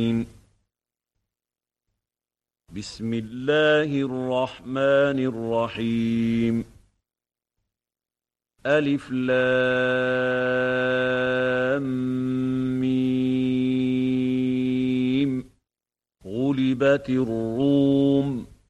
بسم الله الرحمن الرحيم. ألف لام ميم. غلبت الروم